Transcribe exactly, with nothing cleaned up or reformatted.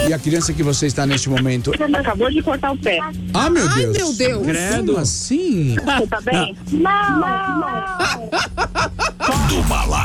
E a criança que você está neste momento? Acabou de cortar o pé. Ah, meu Ai, Deus. meu Deus. Credo. Como assim? Você tá bem? Não, não. Do Malá.